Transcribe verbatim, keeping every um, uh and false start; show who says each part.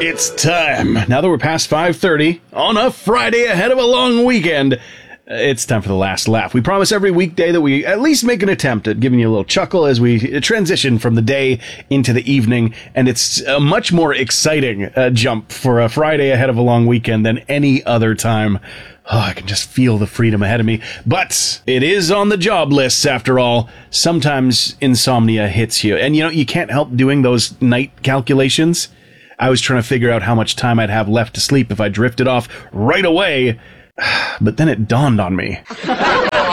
Speaker 1: It's time. Now that we're past five thirty on a Friday ahead of a long weekend, it's time for the last laugh. We promise every weekday that we at least make an attempt at giving you a little chuckle as we transition from the day into the evening. And it's a much more exciting uh, jump for a Friday ahead of a long weekend than any other time. Oh, I can just feel the freedom ahead of me. But it is on the job lists, after all. Sometimes insomnia hits you. And, you know, you can't help doing those night calculations. I was trying to figure out how much time I'd have left to sleep if I drifted off right away. But then it dawned on me.